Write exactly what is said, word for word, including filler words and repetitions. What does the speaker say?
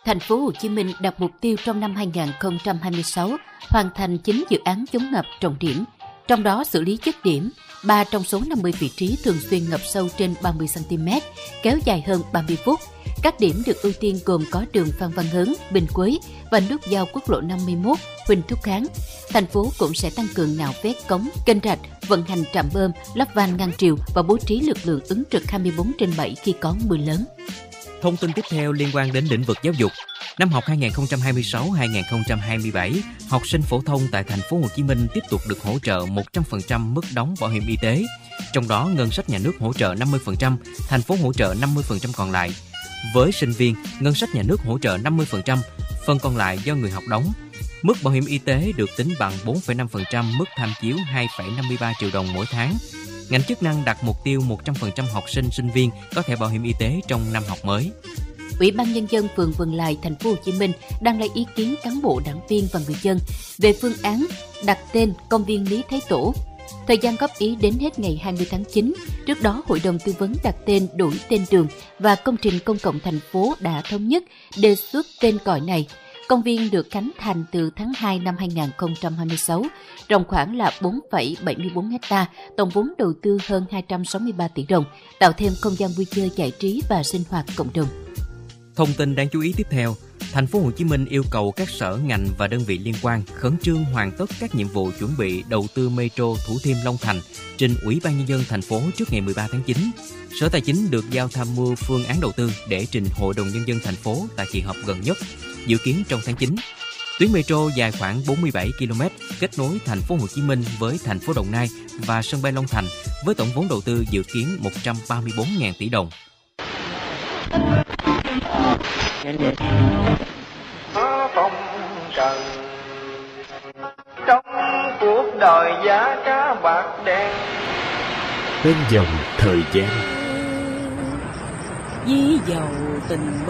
Thành phố Hồ Chí Minh đặt mục tiêu trong năm hai không hai sáu hoàn thành chín dự án chống ngập trọng điểm, trong đó xử lý dứt điểm ba trong số năm mươi vị trí thường xuyên ngập sâu trên ba mươi xăng-ti-mét, kéo dài hơn ba mươi phút. Các điểm được ưu tiên gồm có đường Phan Văn Hớn, Bình Quế và nút giao quốc lộ năm mươi mốt, Huỳnh Thúc Kháng. Thành phố cũng sẽ tăng cường nạo vét cống, kênh rạch, vận hành trạm bơm, lắp van ngăn triều và bố trí lực lượng ứng trực hai mươi bốn trên bảy khi có mưa lớn. Thông tin tiếp theo liên quan đến lĩnh vực giáo dục. Năm học hai không hai sáu hai không hai bảy, học sinh phổ thông tại thành phố Hồ Chí Minh tiếp tục được hỗ trợ một trăm phần trăm mức đóng bảo hiểm y tế. Trong đó, ngân sách nhà nước hỗ trợ năm mươi phần trăm, thành phố hỗ trợ năm mươi phần trăm còn lại. Với sinh viên, ngân sách nhà nước hỗ trợ năm mươi phần trăm, phần còn lại do người học đóng. Mức bảo hiểm y tế được tính bằng bốn phẩy năm phần trăm mức tham chiếu hai phẩy năm mươi ba triệu đồng mỗi tháng. Ngành chức năng đặt mục tiêu một trăm phần trăm học sinh, sinh viên có thẻ bảo hiểm y tế trong năm học mới. Ủy ban Nhân dân phường Vân Lai, thành phố Hồ Chí Minh đang lấy ý kiến cán bộ, đảng viên và người dân về phương án đặt tên công viên Lý Thái Tổ. Thời gian góp ý đến hết ngày hai mươi tháng chín. Trước đó, Hội đồng tư vấn đặt tên, đổi tên đường và công trình công cộng thành phố đã thống nhất đề xuất tên gọi này. Công viên được khánh thành từ tháng hai năm hai không hai sáu, rộng khoảng là bốn phẩy bảy mươi bốn héc ta, tổng vốn đầu tư hơn hai trăm sáu mươi ba tỷ đồng, tạo thêm không gian vui chơi giải trí và sinh hoạt cộng đồng. Thông tin đáng chú ý tiếp theo, Thành phố Hồ Chí Minh yêu cầu các sở, ngành và đơn vị liên quan khẩn trương hoàn tất các nhiệm vụ chuẩn bị đầu tư metro Thủ Thiêm - Long Thành trình Ủy ban Nhân dân thành phố trước ngày mười ba tháng chín. Sở Tài chính được giao tham mưu phương án đầu tư để trình Hội đồng Nhân dân thành phố tại kỳ họp gần nhất, dự kiến trong tháng chín. Tuyến metro dài khoảng bốn mươi bảy ki lô mét kết nối thành phố Hồ Chí Minh với thành phố Đồng Nai và sân bay Long Thành với tổng vốn đầu tư dự kiến một trăm ba mươi bốn nghìn tỷ đồng. Phong trần trong cuộc đời giá cá bạc đen bên dòng thời gian Ví dầu tình